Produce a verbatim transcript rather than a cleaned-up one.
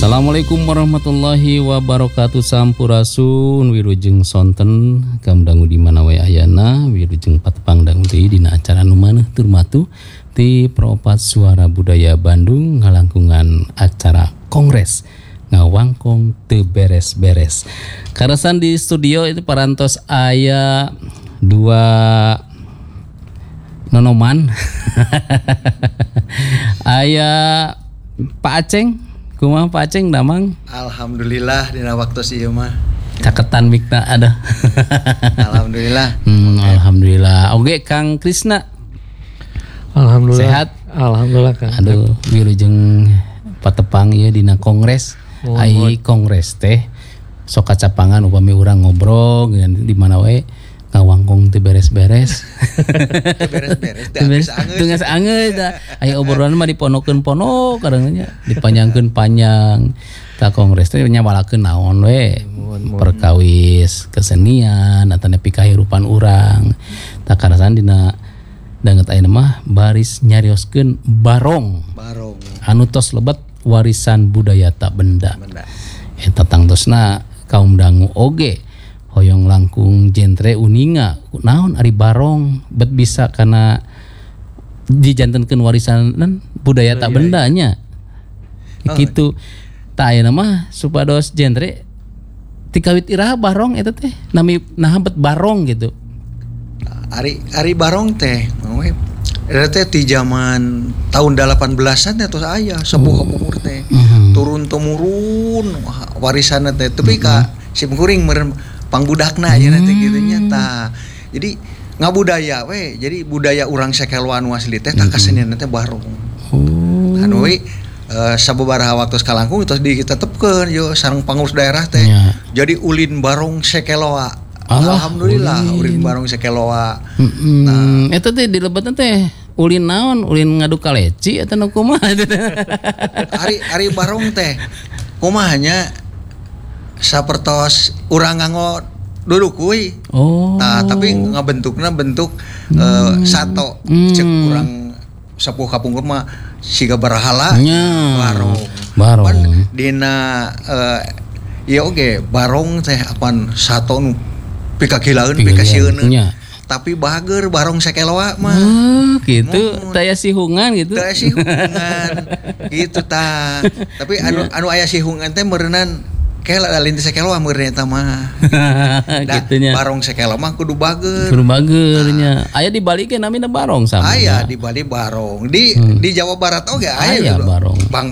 Assalamualaikum warahmatullahi wabarakatuh. Sampurasun wirujeng sonten kamdangu di mana wae ayana wirujeng patepang dangu deui dina acara nu maneuh tur matu ti Propat Suara Budaya Bandung ngalangkungan acara kongres ngawangkong teu beres-beres. Karasan di studio itu parantos aya dua nonoman aya Pak Aceng. Kumaha Pak Aceng damang? Alhamdulillah dina waktu ieu mah. Caketan mikna ada. Alhamdulillah. Hmm, alhamdulillah. Oge Kang Krisna. Alhamdulillah. Sehat? Alhamdulillah Kang. Aduh, wilujeng patepang ieu dina kongres. Oh, Ai kongres teh sok kacapangan upami urang ngobrol di mana wae ngawangkong teu beres-beres. Beres-beres Teu beres teu geus angeut da. Aya obrolan mah diponokeun-ponok kadang nya, dipanjangkeun-panjang. Ta kongres teh nyawalakeun naon we? Perkawis, kesenian, atau nepi kahirupan urang. Ta karasan dina danget ayeuna mah baris nyarioskeun barong. Barong. Anu tos lebet warisan budaya tak benda. Benda. Eta tangtosna kaum dangu oge hoyong langkung jentre uninga naon ari barong bet bisa karena dijantenkeun warisan budaya tak bendanya oh, gitu ta ayeuna mah supados jentre ti kawit iraha barong eta teh nami naha bet barong gitu. Ari ari barong teh eta teh ti zaman tahun delapan belasan atuh aya sepuh kapungkur teh uh-huh. turun temurun warisanna teh tapi uh-huh. ka simkuring meureun pangbudakna aja nanti gitu nyata. Jadi ngabudaya we. Jadi budaya urang sakeloa anu asli teh tak kasenian teh barong. Oh. Anu we uh, sababaraha waktu kalangkung terus ditetepkeun yo sareng pangurus daerah teh. Ya. Jadi ulin barong sakeloa. Alhamdulillah ulin, ulin barong sakeloa. Mm-hmm. Nah, eta teh dilebetna teh ulin naon? Ulin ngadu kaleci eta nu kumaha? Ari ari barong teh kumahanya sapertos urang nganggo duduk kuy. Oh. Nah, tapi ngabentukna bentuk hmm. uh, sato. Hmm. Cek urang sapuh kapungkur mah siga barahala nya. Barong. Barong. Pan dina uh, ieu oge barong teh apan sato nu pikagilaeun pikasieun. Tapi bager barong sakeloa mah. Oh, gitu. Taya sihungan gitu. Taya sihungan. Gitu ta. Tapi anu anu aya sihungan teh meureunan kela da linti sakeloa meureun eta mah. Gitunya. Barong sakeloa mah kudu bager. Kudu bager nya. Aya di Bali ge namina barong sama. Aya di Bali barong. Di hmm. di Jawa Barat oge aya barong. Bang